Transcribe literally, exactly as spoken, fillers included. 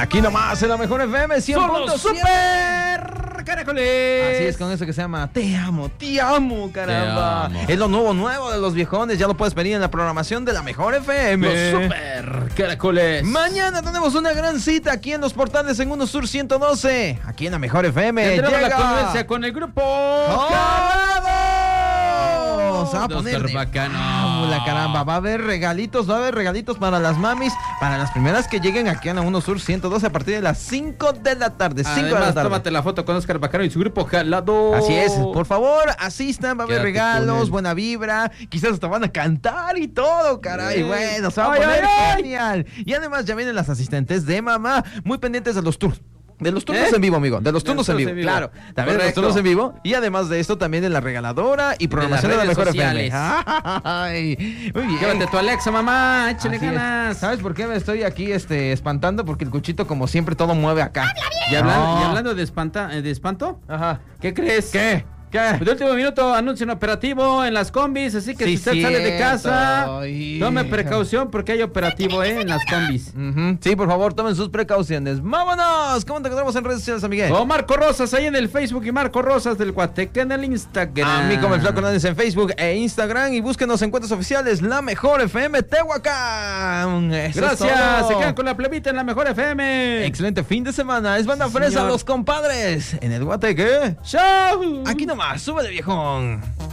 Aquí nomás en la mejor F M cien punto siete. Super Caracoles. Así es, con eso que se llama Te amo, te amo, caramba. Te amo. Es lo nuevo, nuevo de los viejones. Ya lo puedes pedir en la programación de la mejor F M. Los Super Caracoles. Mañana tenemos una gran cita aquí en los portales en Uno Sur ciento doce. Aquí en la mejor F M. Tendremos Llega la convivencia con el grupo ¡Jalados! Se va a poner Oscar de Bacano. fábula, caramba. Va a haber regalitos, va a haber regalitos para las mamis, para las primeras que lleguen aquí en la Uno Sur ciento doce a partir de las cinco de la tarde. cinco de la Además, tarde. tómate la foto con Oscar Bacano y su grupo Jalado. Así es, por favor, asistan, va a haber Quédate con regalos, él. buena vibra, quizás hasta van a cantar y todo, caray, Sí. bueno, se va a Ay, poner ay, ay. genial. Y además ya vienen las asistentes de mamá, muy pendientes de los tours. De los turnos ¿Eh? en vivo, amigo. De los De turnos los en vivo, turnos en vivo. claro. También de los Correcto. turnos en vivo. Y además de esto, también en la regaladora y programación de, las la mejor redes F M. Ay, muy bien. Llévate tu Alexa, mamá. Échale Así es. ganas. ¿Sabes por qué me estoy aquí este, espantando? Porque el cuchito, como siempre, todo mueve acá. Y hablando, No. y hablando de, espanta, eh, de espanto, Ajá. ¿qué crees? ¿Qué? ¿Qué? De último minuto anuncian operativo en las combis, así que Sí, si usted sale de cierto. casa, Ay, tome hija. precaución porque hay operativo eh, en las combis. Ujú. Sí, por favor, tomen sus precauciones. ¡Vámonos! ¿Cómo te encontramos en redes sociales, amigué? O Marco Rosas ahí en el Facebook y Marco Rosas del Guateque en el Instagram. A mí como el Flaco Hernández en Facebook e Instagram. Y búsquenos en cuentas oficiales La Mejor F M Tehuacán. Eso es Gracias, todo. se quedan con la plebita en la mejor F M. Excelente fin de semana. Es Banda Sí, Fresa, señor. los compadres. En el Guateque. ¡Chao! Aquí nomás, sube de viejón.